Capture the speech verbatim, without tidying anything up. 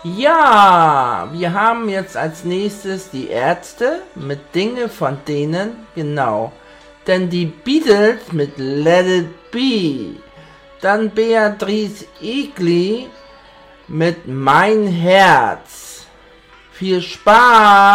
Ja, wir haben jetzt als nächstes die Ärzte mit Dinge von denen, genau. Denn die Beatles mit Let It Be. Dann Beatrice Egli mit Mein Herz. Viel Spaß!